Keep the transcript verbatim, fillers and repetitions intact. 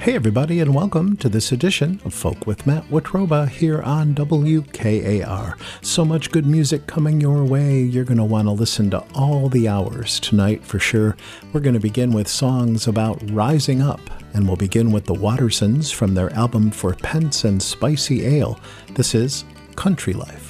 Hey everybody, and welcome to this edition of Folk with Matt Watroba here on W K A R. So much good music coming your way, you're going to want to listen to all the hours tonight for sure. We're going to begin with songs about rising up, and we'll begin with the Wattersons from their album For Pence and Spicy Ale. This is Country Life.